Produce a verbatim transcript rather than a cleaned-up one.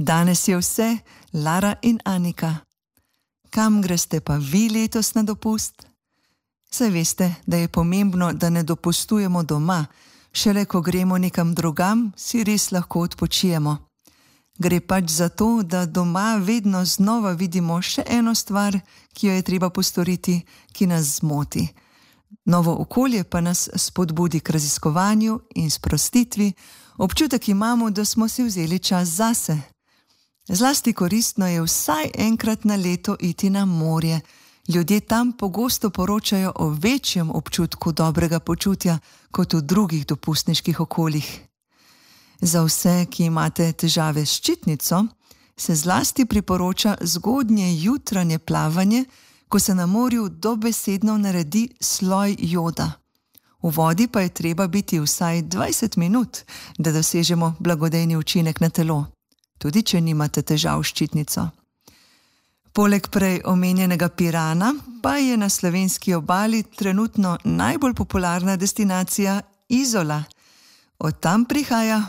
Danes je vse, Lara in Anika. Kam greste pa vi letos na dopust? Saj veste, da je pomembno, da ne dopustujemo doma, šele ko gremo nekam drugam, si res lahko odpočijemo. Gre pač za to, da doma vedno znova vidimo še eno stvar, ki jo je treba postoriti, ki nas zmoti. Novo okolje pa nas spodbudi k raziskovanju in sprostitvi, občutek imamo, da smo si vzeli čas zase. Zlasti koristno je vsaj enkrat na leto iti na morje. Ljudje tam pogosto poročajo o večjem občutku dobrega počutja kot v drugih dopustniških okoljih. Za vse, ki imate težave s ščitnico, se zlasti priporoča zgodnje jutranje plavanje, ko se na morju dobesedno naredi sloj joda. V vodi pa je treba biti vsaj dvajset minut, da dosežemo blagodejni učinek na telo, tudi če nimate težav s ščitnico. Poleg prej omenjenega Pirana pa je na slovenski obali trenutno najbolj popularna destinacija Izola. Od tam prihaja